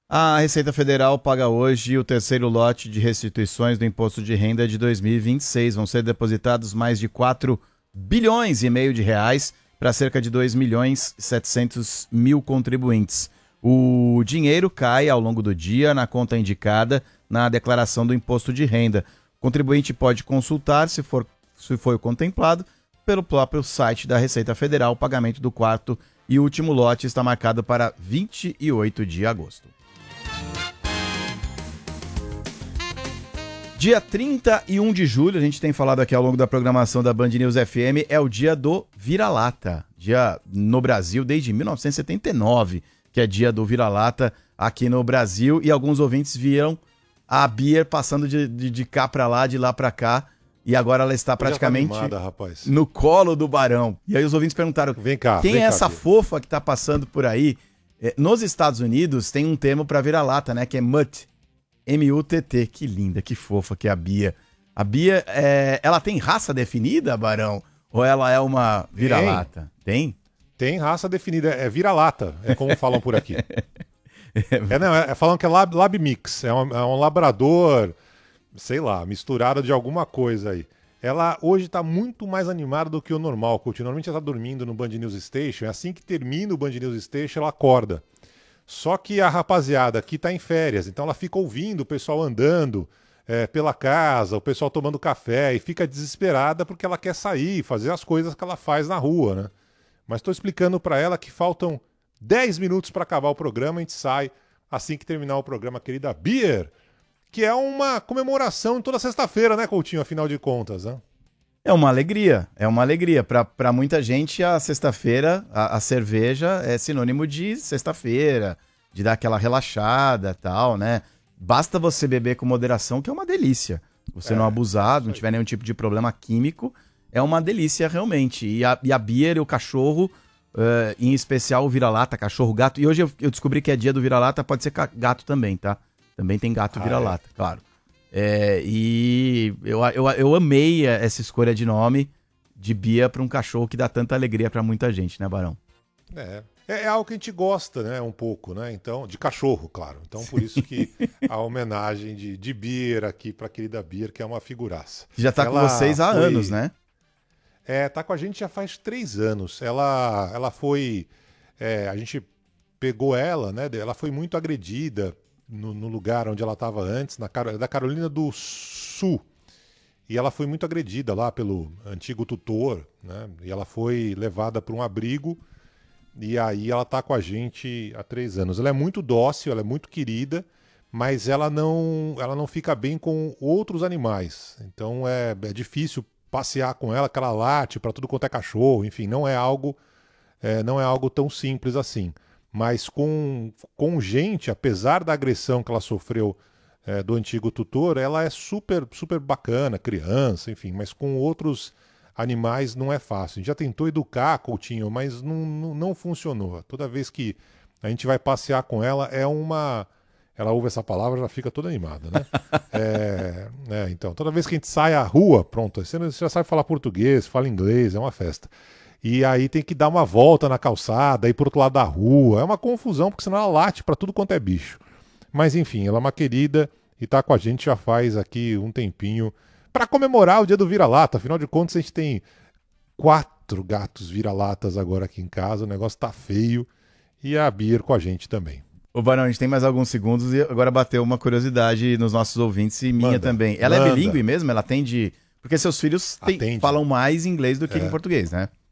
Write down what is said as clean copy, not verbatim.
A Receita Federal paga hoje o terceiro lote de restituições do Imposto de Renda de 2026. Vão ser depositados mais de 4,5 bilhões de reais para cerca de 2,7 milhões contribuintes. O dinheiro cai ao longo do dia na conta indicada na declaração do Imposto de Renda. O contribuinte pode consultar, se foi contemplado, pelo próprio site da Receita Federal. O pagamento do quarto e último lote está marcado para 28 de agosto. Dia 31 de julho, a gente tem falado aqui ao longo da programação da Band News FM, é o dia do vira-lata. Dia no Brasil desde 1979, que é dia do vira-lata aqui no Brasil. E alguns ouvintes viram a Beer passando de cá para lá, de lá para cá. E agora ela está praticamente animada, no colo do Barão. E aí os ouvintes perguntaram, quem é essa fofa que está passando por aí? Nos Estados Unidos tem um termo para vira-lata, né? Que é mutt. M-U-T-T. Que linda, que fofa que é a Bia. A Bia, ela tem raça definida, Barão? Ou ela é uma vira-lata? Tem? Tem raça definida. É vira-lata, é como falam por aqui. Falam que é lab mix. É um labrador, sei lá, misturado de alguma coisa aí. Ela hoje tá muito mais animada do que o normal, Coutinho. Normalmente ela tá dormindo no Band News Station, e assim que termina o Band News Station, ela acorda. Só que a rapaziada aqui tá em férias, então ela fica ouvindo o pessoal andando pela casa, o pessoal tomando café, e fica desesperada porque ela quer sair, fazer as coisas que ela faz na rua, né? Mas tô explicando para ela que faltam 10 minutos para acabar o programa, a gente sai assim que terminar o programa, querida Beer, que é uma comemoração toda sexta-feira, né, Coutinho, afinal de contas, né? É uma alegria. Para muita gente, a sexta-feira, a cerveja é sinônimo de sexta-feira, de dar aquela relaxada e tal, né? Basta você beber com moderação, que é uma delícia. Você não abusar, não tiver nenhum tipo de problema químico, é uma delícia realmente. E a Beer e o cachorro, em especial o vira-lata, cachorro, gato. E hoje eu descobri que é dia do vira-lata, pode ser gato também, tá? Também tem gato vira-lata, claro. E eu amei essa escolha de nome de Bia para um cachorro que dá tanta alegria para muita gente, né, Barão? É algo que a gente gosta, né, um pouco, né, então, de cachorro, claro. Então, por isso que a homenagem de Beer aqui para a querida Beer, que é uma figuraça. Já tá com vocês há anos, né? Tá com a gente já faz 3 anos. Ela foi... a gente pegou ela, né, ela foi muito agredida no lugar onde ela estava antes, da Carolina do Sul. E ela foi muito agredida lá pelo antigo tutor, né? E ela foi levada para um abrigo, e aí ela está com a gente há 3 anos. Ela é muito dócil, ela é muito querida, mas ela não fica bem com outros animais. Então é difícil passear com ela, que ela late para tudo quanto é cachorro, enfim, não é algo tão simples assim. Mas com gente, apesar da agressão que ela sofreu do antigo tutor, ela é super, super bacana, criança, enfim, mas com outros animais não é fácil. A gente já tentou educar, Coutinho, mas não funcionou. Toda vez que a gente vai passear com ela, ela ouve essa palavra, já fica toda animada, né? Então, toda vez que a gente sai à rua, pronto, você já sabe falar português, fala inglês, é uma festa. E aí tem que dar uma volta na calçada, ir pro outro lado da rua. É uma confusão, porque senão ela late pra tudo quanto é bicho. Mas enfim, ela é uma querida e tá com a gente já faz aqui um tempinho para comemorar o dia do vira-lata. Afinal de contas, a gente tem 4 gatos vira-latas agora aqui em casa. O negócio tá feio. E a Beer com a gente também. Ô, Barão, a gente tem mais alguns segundos e agora bateu uma curiosidade nos nossos ouvintes e minha também. Ela é bilíngue mesmo? Ela atende... Porque seus filhos falam mais inglês do que em português, né?